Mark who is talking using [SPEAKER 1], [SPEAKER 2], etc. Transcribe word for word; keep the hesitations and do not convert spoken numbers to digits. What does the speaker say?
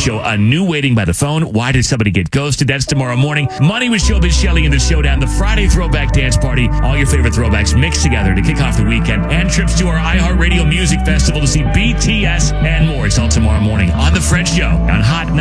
[SPEAKER 1] show, A New Waiting by the Phone. Why did somebody get ghosted? That's tomorrow morning. Money with Showbiz Shelley in the Showdown, the Friday Throwback Dance Party. All your favorite throwbacks mixed together to kick off the weekend. And trips to our iHeartRadio Music Festival to see B T S and more. It's all tomorrow morning on The Fred Show on Hot